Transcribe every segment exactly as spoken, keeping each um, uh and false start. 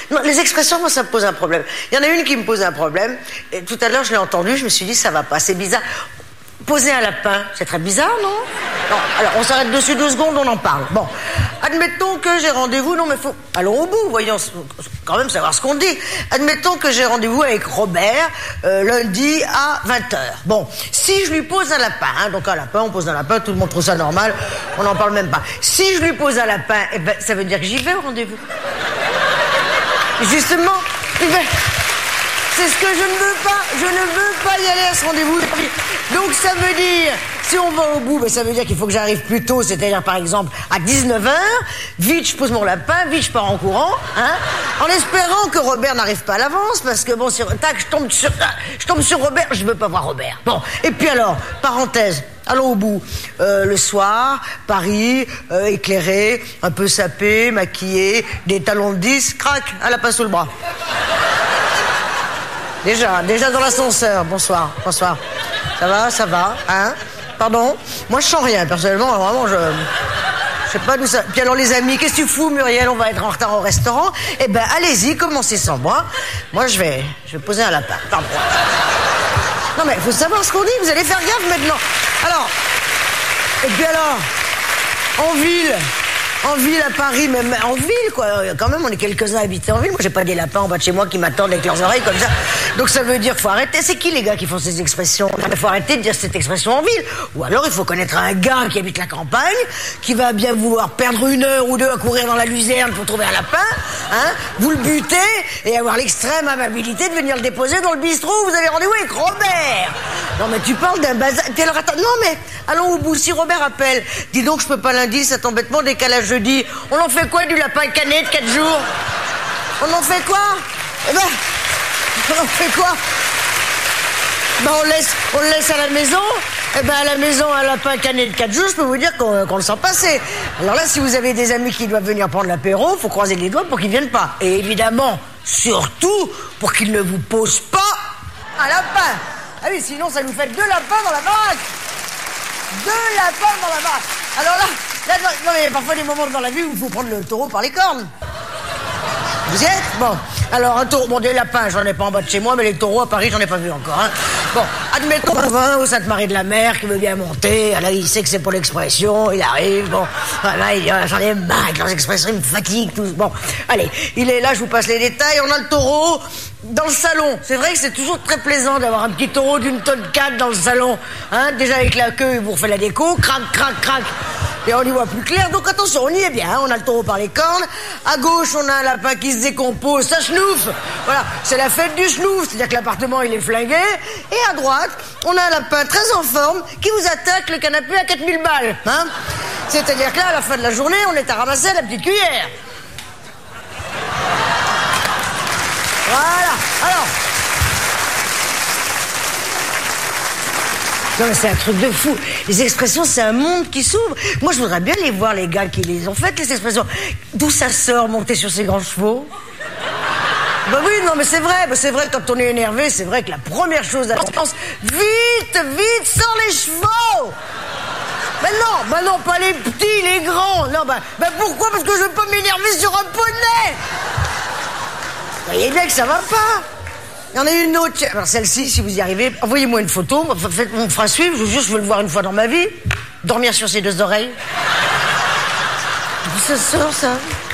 Non, les expressions, moi, ça me pose un problème. Il y en a une qui me pose un problème. Et tout à l'heure, je l'ai entendue, je me suis dit, ça va pas, c'est bizarre. Poser un lapin, c'est très bizarre, non? Non, alors on s'arrête dessus deux secondes, on en parle. Bon, admettons que j'ai rendez-vous, non mais faut... Allons au bout, voyons, quand même savoir ce qu'on dit. Admettons que j'ai rendez-vous avec Robert euh, lundi à vingt heures. Bon, si je lui pose un lapin, hein, donc un lapin, on pose un lapin, tout le monde trouve ça normal, on n'en parle même pas. Si je lui pose un lapin, eh ben, ça veut dire que j'y vais au rendez-vous. Justement, eh ben, c'est ce que je ne veux pas. Je ne veux pas y aller à ce rendez-vous. Donc ça veut dire, si on va au bout, ben, ça veut dire qu'il faut que j'arrive plus tôt, c'est-à-dire par exemple à dix-neuf heures. Vite, je pose mon lapin, vite, je pars en courant, hein, en espérant que Robert n'arrive pas à l'avance, parce que bon, si tac, je tombe sur, je tombe sur Robert, je veux pas voir Robert. Bon, et puis alors, parenthèse. Allons au bout. Euh, le soir, Paris, euh, éclairé, un peu sapé, maquillé, des talons de dix, crac, à la passe sous le bras. Déjà, déjà dans l'ascenseur. Bonsoir, bonsoir. Ça va, ça va, hein? Pardon? Moi, je sens rien, personnellement, vraiment, je... Je sais pas d'où ça... Puis alors, les amis, qu'est-ce que tu fous, Muriel? On va être en retard au restaurant. Eh ben, allez-y, commencez sans moi. Moi, je vais... Je vais poser un lapin. Pardon. Non, mais il faut savoir ce qu'on dit, vous allez faire gaffe maintenant. Alors... Et puis alors, en ville... En ville, à Paris, même en ville, quoi. Quand même, on est quelques-uns habités en ville. Moi, j'ai pas des lapins en bas de chez moi qui m'attendent avec leurs oreilles comme ça. Donc ça veut dire qu'il faut arrêter. C'est qui les gars qui font ces expressions? Il faut arrêter de dire cette expression en ville. Ou alors, il faut connaître un gars qui habite la campagne, qui va bien vouloir perdre une heure ou deux à courir dans la luzerne pour trouver un lapin, hein. Vous le butez et avoir l'extrême amabilité de venir le déposer dans le bistrot où vous avez rendez-vous avec Robert. Non, mais tu parles d'un bazar. Puis alors, attends, non, mais allons au bout. Si Robert appelle, dis donc, je peux pas lundi, cet embêtement, décalage jeudi. On en fait quoi du lapin canet de quatre jours? On en fait quoi? Eh ben, on en fait quoi? Ben, on laisse, on le laisse à la maison. Eh ben, à la maison, un lapin canet de quatre jours, je peux vous dire qu'on, qu'on le sent passer. Alors là, si vous avez des amis qui doivent venir prendre l'apéro, faut croiser les doigts pour qu'ils viennent pas. Et évidemment, surtout, pour qu'ils ne vous posent pas un lapin. Ah oui, sinon, ça nous fait deux lapins dans la baraque. Deux lapins dans la baraque. Alors là, là, non, mais il y a parfois des moments dans la vie où il faut prendre le taureau par les cornes. Vous y êtes? Bon. Alors, un taureau, bon, des lapins, j'en ai pas en bas de chez moi, mais les taureaux à Paris, j'en ai pas vu encore, hein. Bon, admettons qu'on va au Sainte-Marie-de-la-Mer qui veut bien monter. Alors, il sait que c'est pour l'expression, il arrive, bon. Voilà, il dit, oh, j'en ai marre avec leurs expressions, ils me fatiguent, tous. Bon, allez, il est là, je vous passe les détails. On a le taureau dans le salon. C'est vrai que c'est toujours très plaisant d'avoir un petit taureau d'une tonne quatre dans le salon, hein. Déjà avec la queue, il vous refait la déco, crac, crac, crac. Et on y voit plus clair, donc attention, on y est bien, hein. On a le taureau par les cornes, à gauche on a un lapin qui se décompose, ça schnouffe, voilà, c'est la fête du schnouf, c'est-à-dire que l'appartement il est flingué, et à droite, on a un lapin très en forme qui vous attaque le canapé à quatre mille balles, hein. C'est-à-dire que là, à la fin de la journée, on est à ramasser à la petite cuillère. Voilà, alors... Non mais c'est un truc de fou. Les expressions, c'est un monde qui s'ouvre. Moi, je voudrais bien les voir, les gars qui les ont faites, les expressions. D'où ça sort, monter sur ces grands chevaux? Bah oui, non mais c'est vrai, bah c'est vrai, quand on est énervé, c'est vrai que la première chose à pense, vite, vite, sors les chevaux! Ben non, ben non, pas les petits, les grands. Non, ben, ben pourquoi? Parce que je veux pas m'énerver sur un poney. Vous voyez bien que ça va pas. Il y en a une autre. Alors celle-ci, si vous y arrivez, envoyez-moi une photo, faites, on me fera suivre, je vous jure, je veux le voir une fois dans ma vie. Dormir sur ses deux oreilles. Ça sort, ça.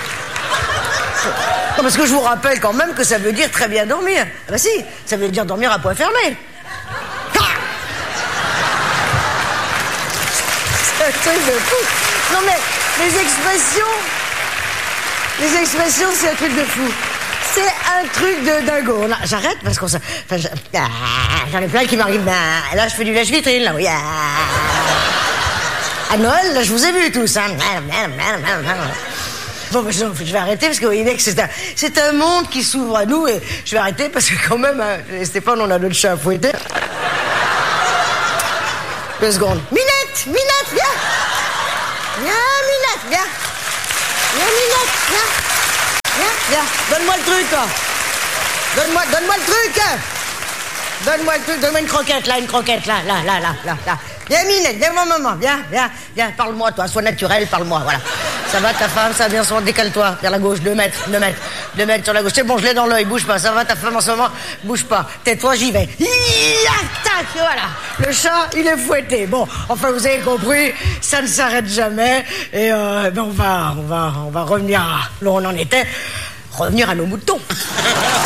Non, parce que je vous rappelle quand même que ça veut dire très bien dormir. Ah bah si, ça veut dire dormir à poing fermé. C'est un truc de fou. Non mais, les expressions... Les expressions, c'est un truc de fou. C'est un truc de dingo. J'arrête parce qu'on... Enfin, j'en ai plein qui m'arrivent. Là, je fais du lèche-vitrine, là, oui. À Noël, là, je vous ai vus tous. Hein. Bon, je, je vais arrêter parce que vous voyez que c'est un, c'est un monde qui s'ouvre à nous et je vais arrêter parce que quand même, hein, Stéphane, on a notre chat à fouetter. Deux secondes. Minette, Minette, viens. Viens, Minette, viens. Viens, Minette, viens. Viens, viens, donne-moi le truc, toi. Donne-moi, donne-moi le truc. Donne-moi le truc, donne-moi une croquette, là, une croquette, là, là, là, là, là, là. Viens, Minette, viens, mon maman, viens, viens, viens, parle-moi, toi, sois naturel, parle-moi, voilà. Ça va, ta femme, ça va bien, souvent, décale-toi vers la gauche, deux mètres, deux mètres, deux mètres sur la gauche. C'est bon, je l'ai dans l'œil, bouge pas. Ça va, ta femme en ce moment, bouge pas. Tais-toi, j'y vais. Hiya, tac, voilà. Le chat, il est fouetté. Bon, enfin, vous avez compris, ça ne s'arrête jamais. Et euh, ben on va, on va, on va revenir à là où on en était, revenir à nos moutons.